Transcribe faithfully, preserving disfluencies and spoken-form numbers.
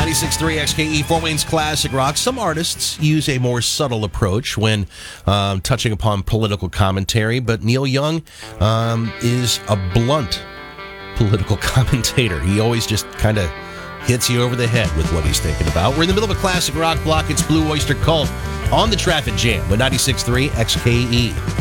ninety-six point three X K E, Fort Wayne's Classic Rock. Some artists use a more subtle approach when um, touching upon political commentary, but Neil Young um, is a blunt political commentator. He always just kind of hits you over the head with what he's thinking about. We're in the middle of a classic rock block. It's Blue Oyster Cult on the Traffic Jam with ninety-six point three X K E.